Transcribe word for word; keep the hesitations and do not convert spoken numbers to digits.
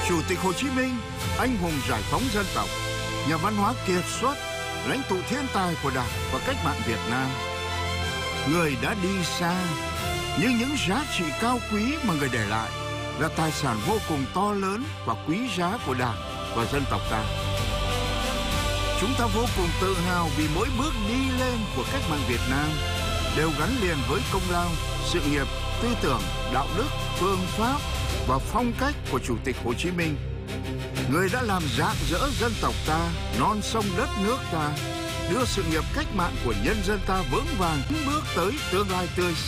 Chủ tịch Hồ Chí Minh, anh hùng giải phóng dân tộc, nhà văn hóa kiệt xuất, lãnh tụ thiên tài của Đảng và cách mạng Việt Nam. Người đã đi xa, nhưng những giá trị cao quý mà người để lại là tài sản vô cùng to lớn và quý giá của Đảng và dân tộc ta. Chúng ta vô cùng tự hào vì mỗi bước đi lên của cách mạng Việt Nam đều gắn liền với công lao, sự nghiệp, tư tưởng, đạo đức, phương pháp và phong cách của Chủ tịch Hồ Chí Minh. Người đã làm rạng rỡ dân tộc ta, non sông đất nước ta, đưa sự nghiệp cách mạng của nhân dân ta vững vàng bước tới tương lai tươi sáng.